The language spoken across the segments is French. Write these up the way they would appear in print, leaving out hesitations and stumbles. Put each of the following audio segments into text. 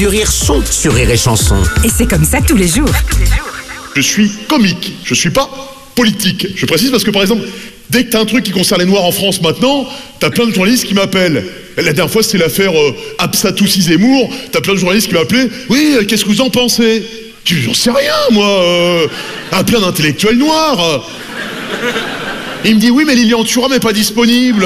Du rire sont sur Rire et Chanson. Et c'est comme ça tous les jours. Je suis comique, je suis pas politique. Je précise parce que par exemple, dès que t'as un truc qui concerne les Noirs en France maintenant, t'as plein de journalistes qui m'appellent. La dernière fois, c'était l'affaire Absatoussi Zemmour. T'as plein de journalistes qui m'appelaient. Oui, qu'est-ce que vous en pensez? Je dis, j'en sais rien, moi. Plein d'intellectuels noirs. Il me dit, oui, mais Lilian Thuram n'est pas disponible.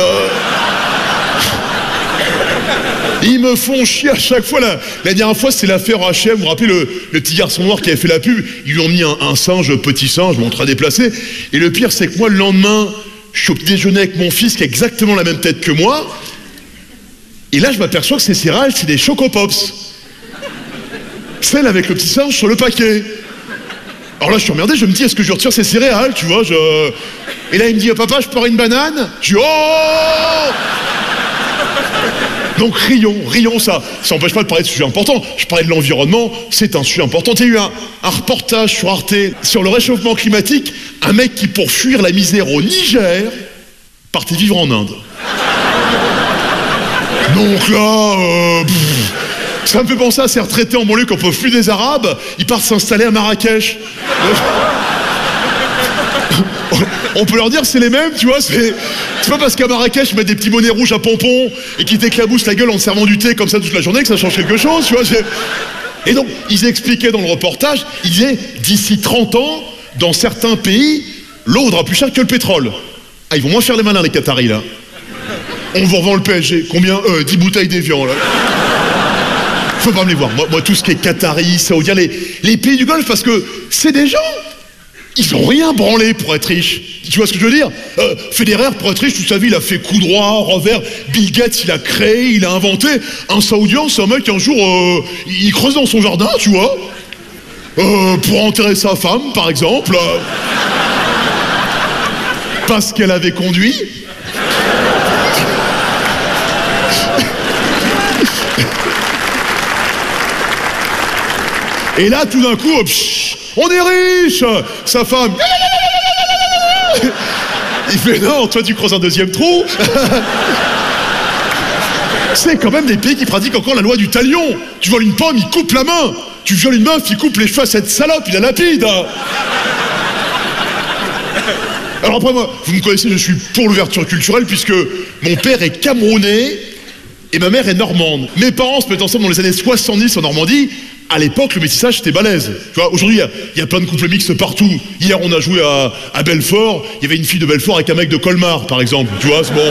Ils me font chier à chaque fois. La dernière fois, c'était l'affaire H&M. Vous vous rappelez le petit garçon noir qui avait fait la pub? Ils lui ont mis un singe, petit singe, mon train déplacé. Et le pire, c'est que moi, le lendemain, je suis au petit déjeuner avec mon fils qui a exactement la même tête que moi. Et là, je m'aperçois que ces céréales, c'est des Choco Pops. Celle avec le petit singe sur le paquet. Alors là, je suis emmerdé, je me dis, est-ce que je retire ces céréales, tu vois, Et là, il me dit, papa, je prends une banane. Je dis, oh! Donc rions, ça n'empêche pas de parler de sujets importants. Je parlais de l'environnement, c'est un sujet important. Il y a eu un reportage sur Arte sur le réchauffement climatique, un mec qui, pour fuir la misère au Niger, partait vivre en Inde. Donc là, ça me fait penser à ces retraités en banlieue qui peuvent fuir des Arabes, ils partent s'installer à Marrakech. On peut leur dire c'est les mêmes, tu vois, c'est pas parce qu'à Marrakech ils mettent des petits bonnets rouges à pompons et qu'ils t'éclaboussent la gueule en te servant du thé comme ça toute la journée que ça change quelque chose, tu vois. Et donc, ils expliquaient dans le reportage, ils disaient, d'ici 30 ans, dans certains pays, l'eau vaudra plus cher que le pétrole. Ah, ils vont moins faire les malins, les Qataris, là. On vous revend le PSG, combien 10 bouteilles d'évian, là. Faut pas me les voir, moi tout ce qui est Qataris, Saoudiens, les pays du Golfe, parce que c'est des gens. Ils ont rien branlé pour être riches. Tu vois ce que je veux dire? Federer, pour être riche, toute sa vie, il a fait coup droit, revers. Bill Gates, il a créé, il a inventé. Un Saoudien, c'est un mec, un jour, il creuse dans son jardin, tu vois. Pour enterrer sa femme, par exemple. Parce qu'elle avait conduit. Et là, tout d'un coup, on est riche! Sa femme. Il fait non, toi tu creuses un deuxième trou. C'est quand même des pays qui pratiquent encore la loi du talion. Tu voles une pomme, il coupe la main. Tu violes une meuf, il coupe les cheveux à cette salope, il la lapide. Alors après moi, vous me connaissez, je suis pour l'ouverture culturelle puisque mon père est camerounais et ma mère est normande. Mes parents se mettent ensemble dans les années 70 en Normandie. À l'époque, le métissage, c'était balèze. Tu vois, aujourd'hui, il y a plein de couples mixtes partout. Hier, on a joué à Belfort. Il y avait une fille de Belfort avec un mec de Colmar, par exemple. Tu vois, c'est bon.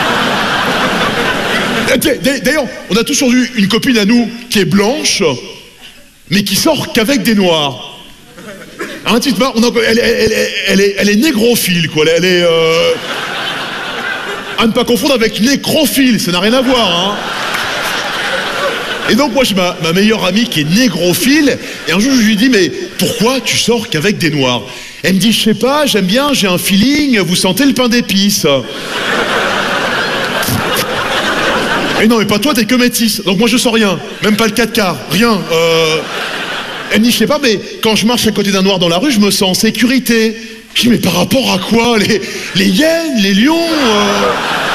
D'ailleurs, on a tous eu une copine à nous qui est blanche, mais qui sort qu'avec des noirs. Un titre, elle est négrophile, quoi. Elle est... À ne pas confondre avec nécrophile, ça n'a rien à voir, hein. Et donc moi j'ai ma meilleure amie qui est négrophile, et un jour je lui dis mais pourquoi tu sors qu'avec des noirs? Elle me dit je sais pas, j'aime bien, j'ai un feeling, vous sentez le pain d'épices? Et non mais pas toi, t'es que métisse, donc moi je sens rien, même pas le 4 quarts, rien. Elle me dit je sais pas, mais quand je marche à côté d'un noir dans la rue, je me sens en sécurité. Je dis mais par rapport à quoi? Les hyènes, les lions